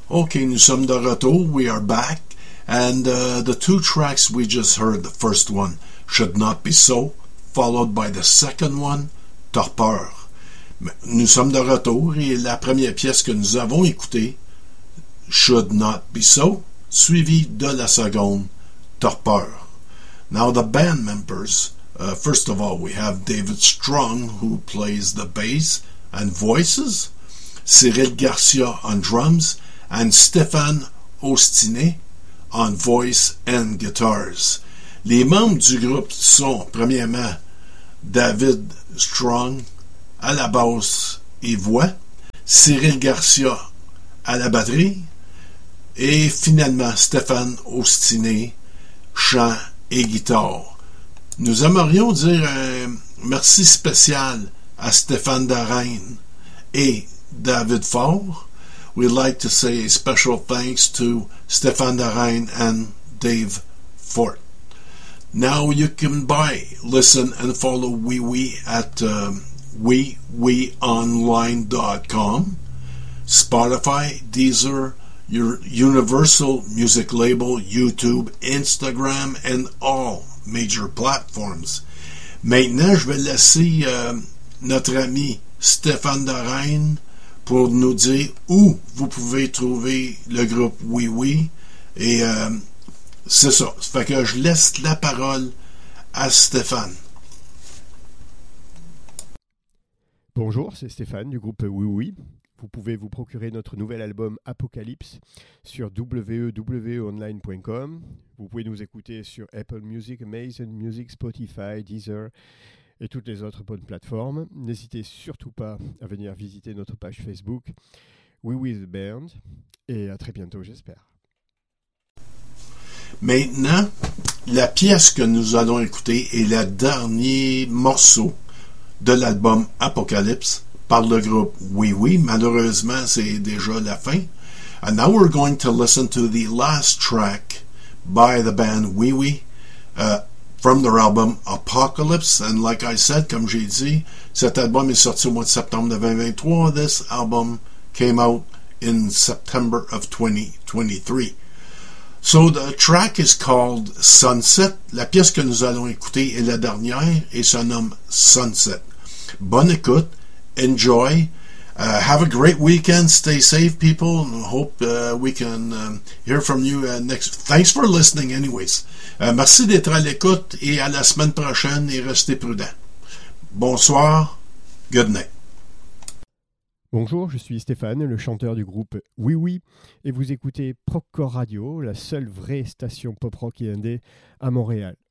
Okay, nous sommes de retour. We are back. And the two tracks we just heard, the first one, Should Not Be So, followed by the second one, Torpeur. Nous sommes de retour et la première pièce que nous avons écoutée, Should Not Be So, suivie de la seconde, Torpeur. Now the band members, first of all, we have David Strong, who plays the bass and voices, Cyril Garcia on drums, and Stéphane Ostiné on voice and guitars. Les membres du groupe sont, premièrement, David Strong à la basse et voix, Cyril Garcia à la batterie, et finalement Stéphane Ostiné, chant et guitare. Nous aimerions dire un merci spécial à Stéphane Darain et David Faure. We'd like to say a special thanks to Stéphane Darain and Dave Fort. Now you can buy, listen, and follow Wee Wee at weeweeonline.com, Spotify, Deezer, your Universal Music Label, YouTube, Instagram, and all major platforms. Maintenant, je vais laisser notre ami Stéphane Darain pour nous dire où vous pouvez trouver le groupe Oui Oui. Et c'est ça. Ça fait que je laisse la parole à Stéphane. Bonjour, c'est Stéphane du groupe Oui Oui. Vous pouvez vous procurer notre nouvel album Apocalypse sur www.online.com. Vous pouvez nous écouter sur Apple Music, Amazon Music, Spotify, Deezer et toutes les autres bonnes plateformes. N'hésitez surtout pas à venir visiter notre page Facebook Oui Oui The Band et à très bientôt, j'espère. Maintenant, la pièce que nous allons écouter est le dernier morceau de l'album Apocalypse par le groupe Oui Oui. Malheureusement, c'est déjà la fin. And now we're going to listen to the last track by the band Oui Oui from their album Apocalypse. And like I said, comme j'ai dit, cet album est sorti au mois de septembre de 2023. This album came out in September of 2023. So the track is called Sunset. La pièce que nous allons écouter est la dernière et se nomme Sunset. Bonne écoute. Enjoy. Have a great weekend. Stay safe, people. And hope we can hear from you next. Thanks for listening, anyways. Merci d'être à l'écoute et à la semaine prochaine et restez prudents. Bonsoir. Good night. Bonjour, je suis Stéphane, le chanteur du groupe Oui Oui, et vous écoutez Procore Radio, la seule vraie station pop-rock et indé à Montréal.